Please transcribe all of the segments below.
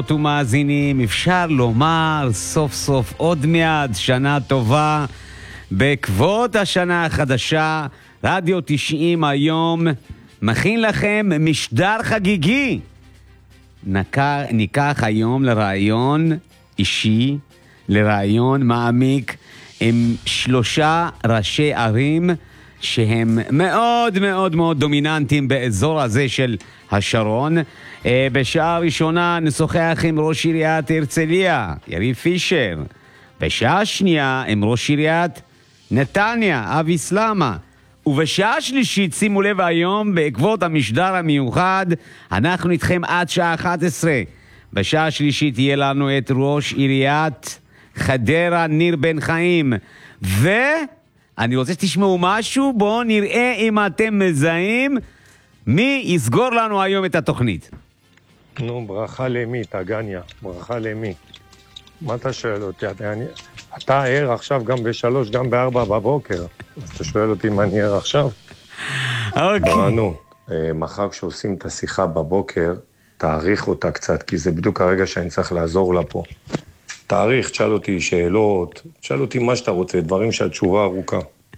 ומאזינים, אפשר לומר סוף סוף עוד מעט שנה טובה. בעקבות השנה החדשה, רדיו 90 היום מכין לכם משדר חגיגי. ניקח היום לרעיון אישי, לרעיון מעמיק עם 3 ראשי ערים שהם מאוד מאוד מאוד דומיננטיים באזור הזה של השרון. בשעה הראשונה נשוחח עם ראש עיריית הרצליה, יריב פישר. בשעה שנייה עם ראש עיריית נתניה, אבי סלמה. ובשעה שלישית, שימו לב היום, בעקבות המשדר המיוחד, אנחנו איתכם עד שעה 11. בשעה שלישית יהיה לנו את ראש עיריית חדרה, ניר בן חיים. ואני רוצה שתשמעו משהו, בואו נראה אם אתם מזהים מי יסגור לנו היום את התוכנית. נו, ברכה למי, תגניה, ברכה למי. מה אתה שואל אותי? אתה ער עכשיו גם ב3, גם ב4 בבוקר. אז אתה שואל אותי מה אני ער עכשיו? אוקיי. ברנו, מחר כשעושים את השיחה בבוקר, תאריך אותה קצת, כי זה בדיוק הרגע שאני צריך לעזור לה פה. תאריך, תשאל אותי שאלות, תשאל אותי מה שאתה רוצה, דברים שהתשובה ארוכה.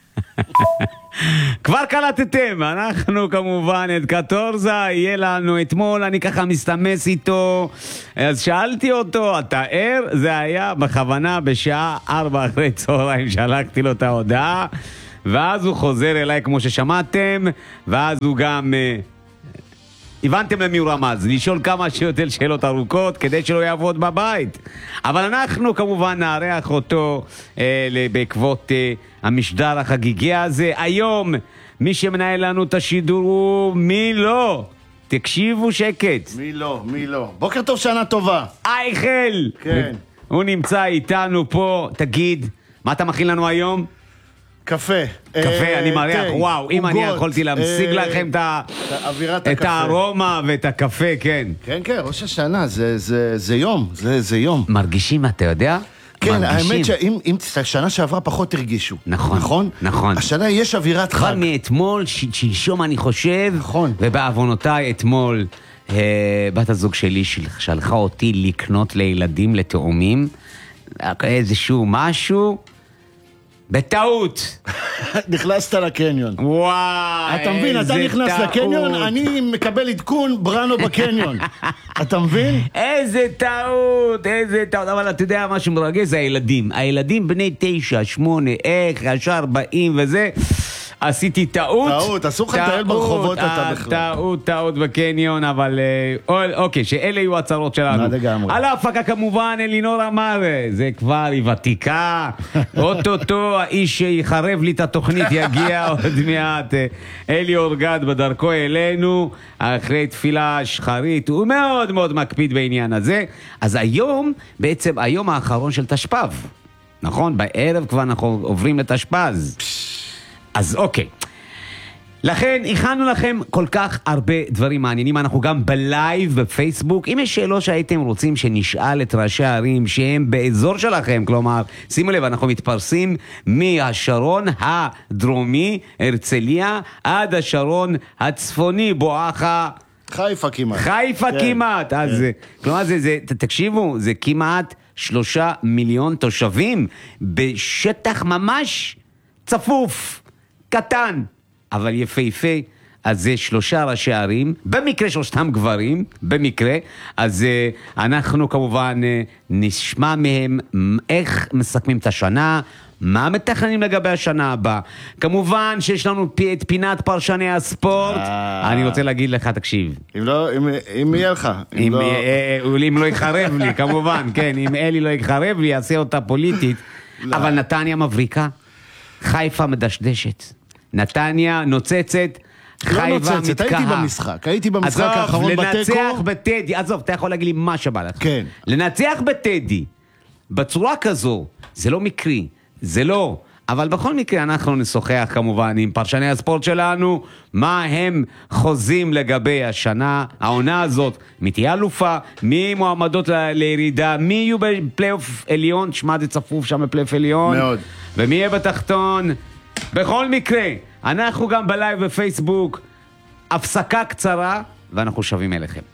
כבר קלטתם, אנחנו כמובן את קטורזה, יהיה לנו אתמול, אני ככה מסתמס איתו, אז שאלתי אותו, אתה ער? זה היה בכוונה בשעה 4 אחרי צהריים, שלחתי לו את ההודעה, ואז הוא חוזר אליי כמו ששמעתם, ואז הוא גם... הבנתם למי הוא רמז, לשאול כמה שיותר שאלות ארוכות כדי שלא יעבוד בבית. אבל אנחנו כמובן נארח אותו בעקבות המשדר החגיגי הזה. היום מי שמנהל לנו את השידור הוא מי לא. תקשיבו שקט. מי לא. בוקר טוב, שנה טובה. אייכל. כן. הוא נמצא איתנו פה. תגיד, מה אתה מכין לנו היום? קפה. קפה, אני מריח, וואו, אם אני יכולתי להמשיג לכם את הארומה ואת הקפה, כן. כן, ראש השנה, זה יום, זה יום. מרגישים, אתה יודע? כן, האמת שאם שנה שעברה פחות הרגישו. נכון. השנה יש אווירת חג. כבר מאתמול, שלשום אני חושב, נכון. ובעוונותיי אתמול, בת הזוג שלי שלחה אותי לקנות לילדים לתאומים, איזשהו משהו... בטעות. נכנסת לקניון. וואי, אתה מבין, אתה נכנס לקניון, אני מקבל עדכון ברנו בקניון. אתה מבין? איזה טעות. אבל אתה יודע משהו מרגש, זה הילדים. הילדים בני 9, 8, איך, ישר באים וזה. עשיתי טעות. אסור לך לטייל ברחובות אתה בכלל. טעות בקניון, אבל אוקיי, שאלה יהיו הצרות שלנו. על ההפקה כמובן אלינור אמר, זה כבר היא ותיקה, אוטוטו האיש שיחרב לי את התוכנית יגיע עוד מעט, אלי אורגד בדרכו אלינו, אחרי תפילה שחרית, הוא מאוד מאוד מקפיד בעניין הזה. אז היום, בעצם היום האחרון של תשפ"ב, נכון? בערב כבר אנחנו עוברים לתשפ"ז. אז אוקיי, לכן הכנו לכם כל כך הרבה דברים מעניינים, אנחנו גם בלייב בפייסבוק. אם יש שאלות שהייתם רוצים שנשאל את ראשי הערים שהם באזור שלכם, כלומר, שימו לב, אנחנו מתפרסים מהשרון הדרומי, הרצליה, עד השרון הצפוני, בואכה חיפה כמעט. אז כלומר, תקשיבו, זה כמעט 3 מיליון תושבים בשטח ממש צפוף. קטן, אבל יפהפה. אז זה 3 ראשי ערים, במקרה 3 גברים, במקרה. אז אנחנו כמובן נשמע מהם איך מסכמים את השנה, מה מתכננים לגבי השנה הבאה. כמובן שיש לנו את פינת פרשני הספורט. אני רוצה להגיד לך, תקשיב. אם יהיה לך. אם לא יחרב לי, כמובן, כן. אם אלי לא יחרב לי, יעשה אותה פוליטית. אבל נתניה מבריקה. חיפה מדשדשת. נתניה נוצצת, לא נוצצת, הייתי במשחק האחרון בטקו. לנצח בטדי, עזוב, אתה יכול להגיד לי מה שבא לך. כן. לנצח בטדי, בצורה כזו, זה לא מקרי, זה לא. אבל בכל מקרה אנחנו נשוחח כמובן עם פרשני הספורט שלנו, מה הם חוזים לגבי השנה, העונה הזאת, מי תהיה אלופה, מי מועמדות לירידה, מי יהיו בפלייאוף עליון, שמע זה צפוף שם בפלייאוף עליון. מאוד. ומי יהיה בתחתון. בכל מקרה, אנחנו גם בלייב בפייסבוק, הפסקה קצרה, ואנחנו שבים אליכם.